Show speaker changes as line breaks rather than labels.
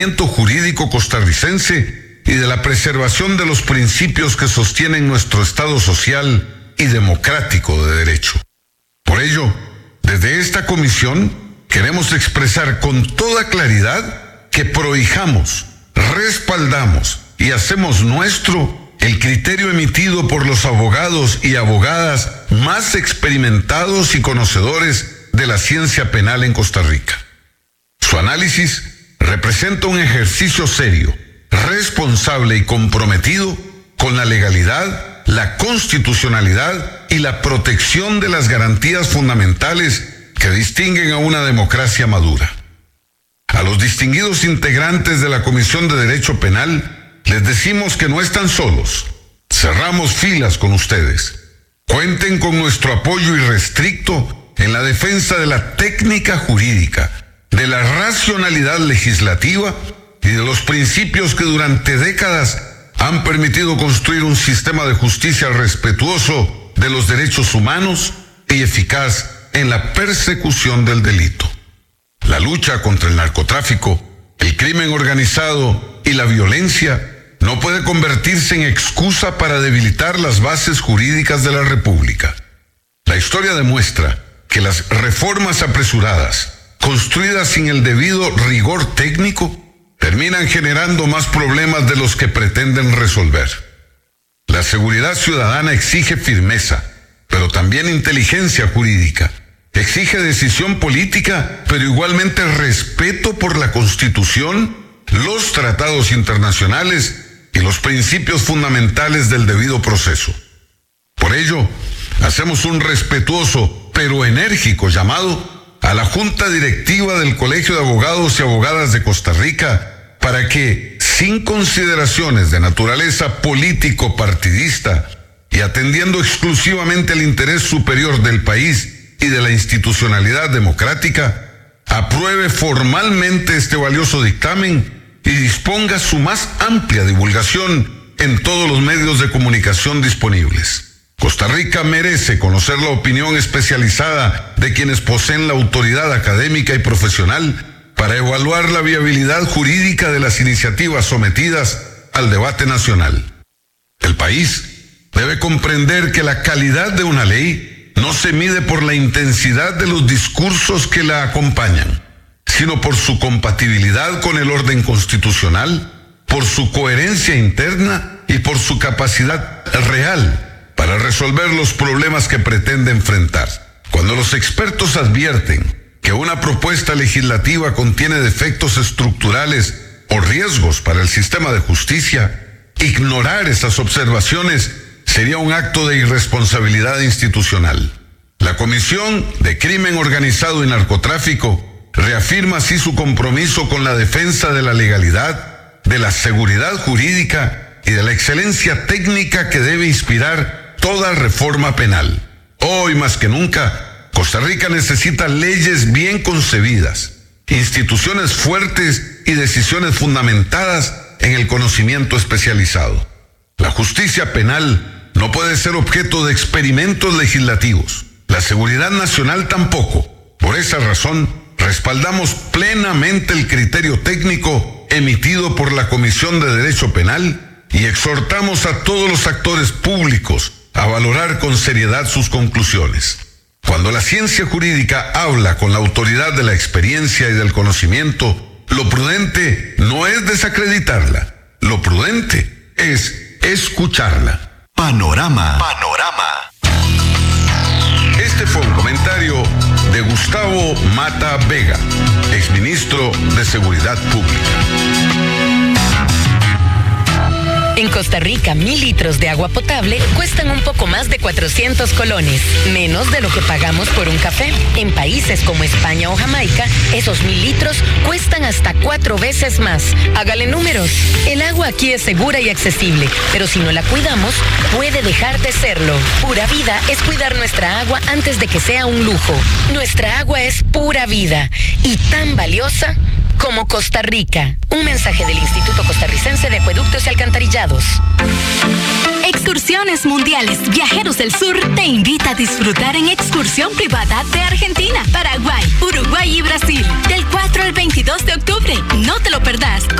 jurídico costarricense y de la preservación de los principios que sostienen nuestro Estado social y democrático de derecho. Por ello, desde esta comisión queremos expresar con toda claridad que prohijamos, respaldamos y hacemos nuestro el criterio emitido por los abogados y abogadas más experimentados y conocedores de la ciencia penal en Costa Rica. Su análisis representa un ejercicio serio, responsable y comprometido con la legalidad, la constitucionalidad y la protección de las garantías fundamentales que distinguen a una democracia madura. A los distinguidos integrantes de la Comisión de Derecho Penal les decimos que no están solos. Cerramos filas con ustedes. Cuenten con nuestro apoyo irrestricto en la defensa de la técnica jurídica, de la racionalidad legislativa y de los principios que durante décadas han permitido construir un sistema de justicia respetuoso de los derechos humanos y eficaz en la persecución del delito. La lucha contra el narcotráfico, el crimen organizado y la violencia no puede convertirse en excusa para debilitar las bases jurídicas de la República. La historia demuestra que las reformas apresuradas, construidas sin el debido rigor técnico, terminan generando más problemas de los que pretenden resolver. La seguridad ciudadana exige firmeza, pero también inteligencia jurídica. Exige decisión política, pero igualmente respeto por la Constitución, los tratados internacionales y los principios fundamentales del debido proceso. Por ello, hacemos un respetuoso pero enérgico llamado a la Junta Directiva del Colegio de Abogados y Abogadas de Costa Rica para que, sin consideraciones de naturaleza político-partidista y atendiendo exclusivamente al interés superior del país y de la institucionalidad democrática, apruebe formalmente este valioso dictamen y disponga su más amplia divulgación en todos los medios de comunicación disponibles. Costa Rica merece conocer la opinión especializada de quienes poseen la autoridad académica y profesional para evaluar la viabilidad jurídica de las iniciativas sometidas al debate nacional. El país debe comprender que la calidad de una ley no se mide por la intensidad de los discursos que la acompañan, sino por su compatibilidad con el orden constitucional, por su coherencia interna y por su capacidad real para resolver los problemas que pretende enfrentar. Cuando los expertos advierten que una propuesta legislativa contiene defectos estructurales o riesgos para el sistema de justicia, ignorar esas observaciones sería un acto de irresponsabilidad institucional. La Comisión de Crimen Organizado y Narcotráfico reafirma así su compromiso con la defensa de la legalidad, de la seguridad jurídica y de la excelencia técnica que debe inspirar toda reforma penal. Hoy más que nunca, Costa Rica necesita leyes bien concebidas, instituciones fuertes y decisiones fundamentadas en el conocimiento especializado. La justicia penal no puede ser objeto de experimentos legislativos. La seguridad nacional tampoco. Por esa razón, respaldamos plenamente el criterio técnico emitido por la Comisión de Derecho Penal y exhortamos a todos los actores públicos a valorar con seriedad sus conclusiones. Cuando la ciencia jurídica habla con la autoridad de la experiencia y del conocimiento, lo prudente no es desacreditarla, lo prudente es escucharla.
Panorama.
Este fue un comentario de Gustavo Mata Vega, exministro de Seguridad Pública.
En Costa Rica, 1,000 litros de agua potable cuestan un poco más de 400 colones, menos de lo que pagamos por un café. En países como España o Jamaica, esos 1,000 litros cuestan hasta 4 veces más. Hágale números. El agua aquí es segura y accesible, pero si no la cuidamos, puede dejar de serlo. Pura Vida es cuidar nuestra agua antes de que sea un lujo. Nuestra agua es pura vida y tan valiosa como Costa Rica. Un mensaje del Instituto Costarricense de Acueductos y Alcantarillados.
Excursiones Mundiales Viajeros del Sur te invita a disfrutar en excursión privada de Argentina, Paraguay, Uruguay y Brasil del 4 al 22 de octubre. No te lo perdás.